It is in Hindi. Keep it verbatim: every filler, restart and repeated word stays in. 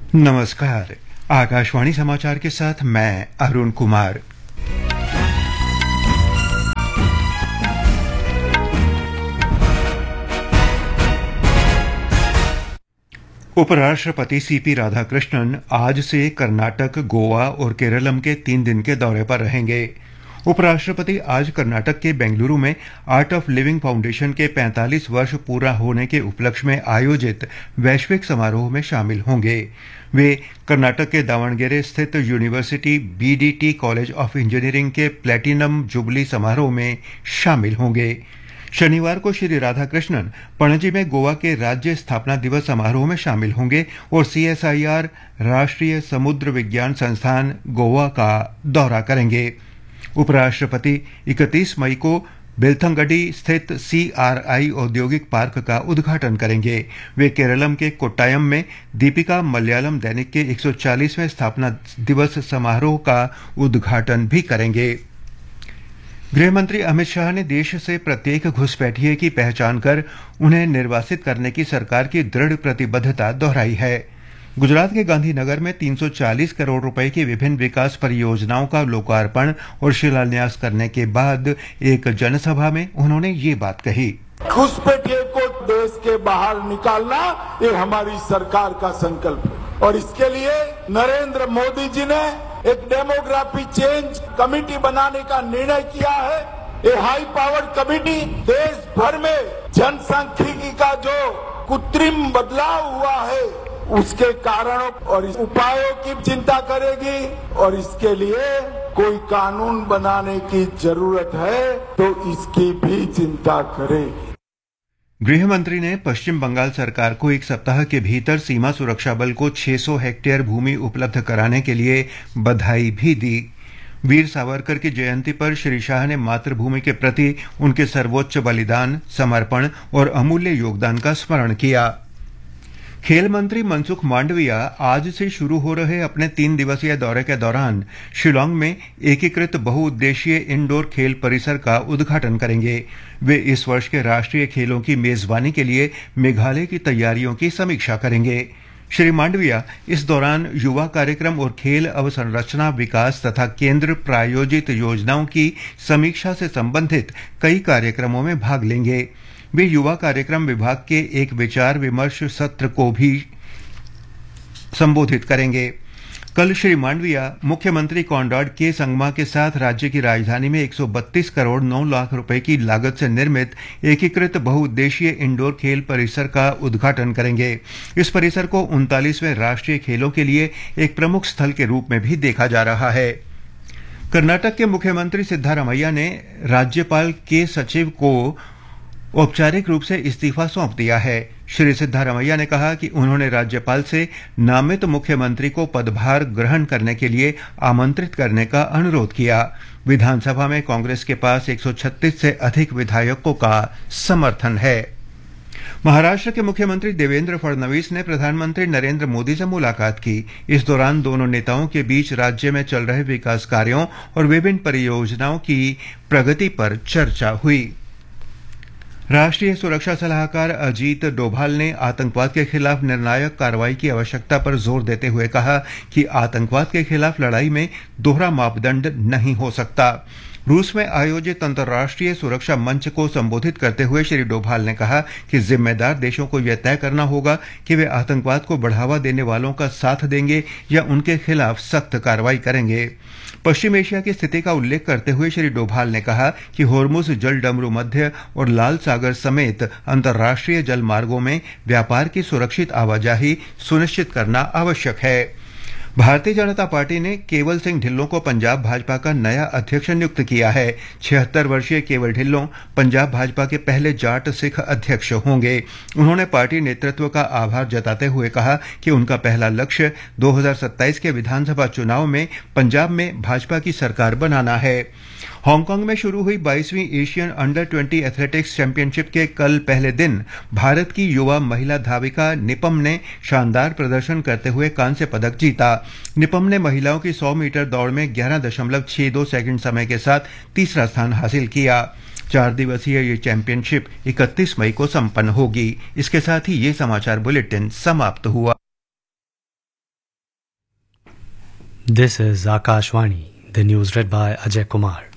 नमस्कार। आकाशवाणी समाचार के साथ मैं अरुण कुमार। उपराष्ट्रपति सीपी राधाकृष्णन आज से कर्नाटक, गोवा और केरलम के तीन दिन के दौरे पर रहेंगे। उपराष्ट्रपति आज कर्नाटक के बेंगलुरु में आर्ट ऑफ लिविंग फाउंडेशन के पैंतालीस वर्ष पूरा होने के उपलक्ष्य में आयोजित वैश्विक समारोह में शामिल होंगे। वे कर्नाटक के दावणगेरे स्थित यूनिवर्सिटी बीडीटी कॉलेज ऑफ इंजीनियरिंग के प्लैटिनम जुबली समारोह में शामिल होंगे। शनिवार को श्री राधाकृष्णन पणजी में गोवा के राज्य स्थापना दिवस समारोह में शामिल होंगे और सीएसआईआर राष्ट्रीय समुद्र विज्ञान संस्थान गोवा का दौरा करेंगे। उपराष्ट्रपति इकतीस मई को बेलथंगडी स्थित सीआरआई औद्योगिक पार्क का उद्घाटन करेंगे। वे केरलम के कोट्टायम में दीपिका मलयालम दैनिक के एक सौ चालीसवें स्थापना दिवस समारोह का उद्घाटन भी करेंगे। गृह मंत्री अमित शाह ने देश से प्रत्येक घुसपैठिए की पहचान कर उन्हें निर्वासित करने की सरकार की दृढ़ प्रतिबद्धता दोहराई है। गुजरात के गांधीनगर में तीन सौ चालीस करोड़ रुपए की विभिन्न विकास परियोजनाओं का लोकार्पण और शिलान्यास करने के बाद एक जनसभा में उन्होंने ये बात कही। घुसपैठिए को देश के बाहर निकालना ये हमारी सरकार का संकल्प है और इसके लिए नरेंद्र मोदी जी ने एक डेमोग्राफी चेंज कमेटी बनाने का निर्णय किया है। ये हाई पावर्ड कमेटी देश भर में जनसांख्यिकी का जो कृत्रिम बदलाव हुआ है उसके कारणों और उपायों की चिंता करेगी और इसके लिए कोई कानून बनाने की जरूरत है तो इसकी भी चिंता करेगी। गृह मंत्री ने पश्चिम बंगाल सरकार को एक सप्ताह के भीतर सीमा सुरक्षा बल को छह सौ हेक्टेयर भूमि उपलब्ध कराने के लिए बधाई भी दी। वीर सावरकर की जयंती पर श्री शाह ने मातृभूमि के प्रति उनके सर्वोच्च बलिदान, समर्पण और अमूल्य योगदान का स्मरण किया। खेल मंत्री मनसुख मांडविया आज से शुरू हो रहे अपने तीन दिवसीय दौरे के दौरान शिलांग में एकीकृत बहुउद्देशीय इंडोर खेल परिसर का उद्घाटन करेंगे। वे इस वर्ष के राष्ट्रीय खेलों की मेजबानी के लिए मेघालय की तैयारियों की समीक्षा करेंगे। श्री मांडविया इस दौरान युवा कार्यक्रम और खेल अवसंरचना विकास तथा केंद्र प्रायोजित योजनाओं की समीक्षा से संबंधित कई कार्यक्रमों में भाग लेंगे। वे युवा कार्यक्रम विभाग के एक विचार विमर्श सत्र को भी संबोधित करेंगे। कल श्री मांडविया मुख्यमंत्री कॉनराड के संगमा के साथ राज्य की राजधानी में एक सौ बत्तीस करोड़ नौ लाख रुपए की लागत से निर्मित एकीकृत बहुउद्देशीय इंडोर खेल परिसर का उद्घाटन करेंगे। इस परिसर को उनतालीसवें राष्ट्रीय खेलों के लिए एक प्रमुख स्थल के रूप में भी देखा जा रहा है। कर्नाटक के मुख्यमंत्री सिद्धारमैया ने राज्यपाल के सचिव को औपचारिक रूप से इस्तीफा सौंप दिया है। श्री सिद्धारमैया ने कहा कि उन्होंने राज्यपाल से नामित मुख्यमंत्री को पदभार ग्रहण करने के लिए आमंत्रित करने का अनुरोध किया। विधानसभा में कांग्रेस के पास एक सौ छत्तीस से अधिक विधायकों का समर्थन है। महाराष्ट्र के मुख्यमंत्री देवेंद्र फडणवीस ने प्रधानमंत्री नरेंद्र मोदी से मुलाकात की। इस दौरान दोनों नेताओं के बीच राज्य में चल रहे विकास कार्यों और विभिन्न परियोजनाओं की प्रगति पर चर्चा हुई। राष्ट्रीय सुरक्षा सलाहकार अजीत डोभाल ने आतंकवाद के खिलाफ निर्णायक कार्रवाई की आवश्यकता पर जोर देते हुए कहा कि आतंकवाद के खिलाफ लड़ाई में दोहरा मापदंड नहीं हो सकता। रूस में आयोजित अंतर्राष्ट्रीय सुरक्षा मंच को संबोधित करते हुए श्री डोभाल ने कहा कि जिम्मेदार देशों को यह तय करना होगा कि वे आतंकवाद को बढ़ावा देने वालों का साथ देंगे या उनके खिलाफ सख्त कार्रवाई करेंगे। पश्चिम एशिया की स्थिति का उल्लेख करते हुए श्री डोभाल ने कहा कि होर्मुज जल डमरू मध्य और लाल सागर समेत अंतर्राष्ट्रीय जल मार्गों में व्यापार की सुरक्षित आवाजाही सुनिश्चित करना आवश्यक है। भारतीय जनता पार्टी ने केवल सिंह ढिल्लों को पंजाब भाजपा का नया अध्यक्ष नियुक्त किया है। छिहत्तर वर्षीय केवल ढिल्लों पंजाब भाजपा के पहले जाट सिख अध्यक्ष होंगे। उन्होंने पार्टी नेतृत्व का आभार जताते हुए कहा कि उनका पहला लक्ष्य दो हज़ार सत्ताईस के विधानसभा चुनाव में पंजाब में भाजपा की सरकार बनाना है। हांगकांग में शुरू हुई बाईसवीं एशियन अंडर बीस एथलेटिक्स चैंपियनशिप के कल पहले दिन भारत की युवा महिला धाविका निपम ने शानदार प्रदर्शन करते हुए कांस्य पदक जीता। निपम ने महिलाओं की सौ मीटर दौड़ में ग्यारह दशमलव छह दो सेकंड समय के साथ तीसरा स्थान हासिल किया। चार दिवसीय ये चैंपियनशिप इकतीस मई को संपन्न होगी। इसके साथ ही ये समाचार बुलेटिन समाप्त हुआ। This is Akashvani, the news read by Ajay Kumar.